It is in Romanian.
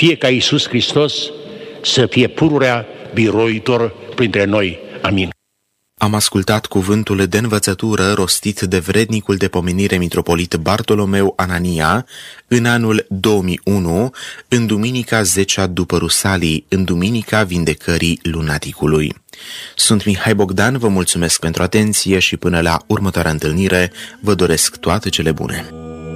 fie ca Iisus Hristos să fie pururea biruitor printre noi. Amin. Am ascultat cuvântul de învățătură rostit de vrednicul de pomenire mitropolit Bartolomeu Anania în anul 2001, în duminica 10-a după Rusalii, în duminica vindecării lunaticului. Sunt Mihai Bogdan, vă mulțumesc pentru atenție și până la următoarea întâlnire vă doresc toate cele bune.